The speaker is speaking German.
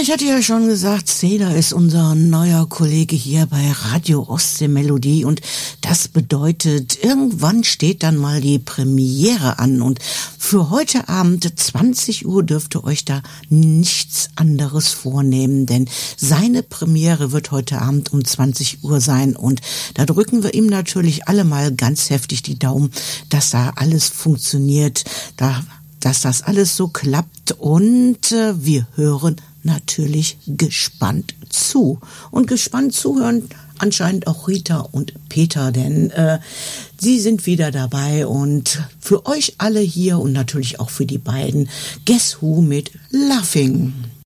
ich hatte ja schon gesagt, Seda ist unser neuer Kollege hier bei Radio Ostseemelodie und das bedeutet, irgendwann steht dann mal die Premiere an und für heute Abend 20 Uhr dürft ihr euch da nichts anderes vornehmen, denn seine Premiere wird heute Abend um 20 Uhr sein und da drücken wir ihm natürlich alle mal ganz heftig die Daumen, dass da alles funktioniert, dass das alles so klappt und wir hören natürlich gespannt zu. Und gespannt zuhören anscheinend auch Rita und Peter, denn sie sind wieder dabei und für euch alle hier und natürlich auch für die beiden Guess Who mit Laughing.